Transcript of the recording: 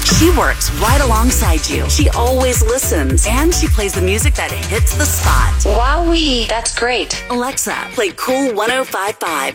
She works right alongside you. She always listens, and she plays the music that hits the spot. Wowee, that's great. Alexa, play Cool 105.5.